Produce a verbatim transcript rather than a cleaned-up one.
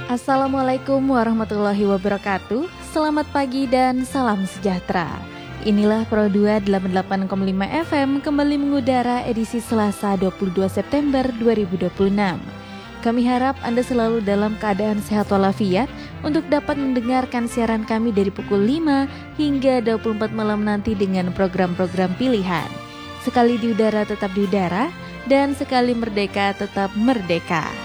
Assalamualaikum warahmatullahi wabarakatuh. Selamat pagi dan salam sejahtera. Inilah Pro dua delapan puluh delapan koma lima F M kembali mengudara edisi Selasa dua puluh dua September dua ribu dua puluh enam. Kami harap Anda selalu dalam keadaan sehat walafiat untuk dapat mendengarkan siaran kami dari pukul lima hingga dua puluh empat malam nanti dengan program-program pilihan. Sekali di udara tetap di udara, dan sekali merdeka tetap merdeka.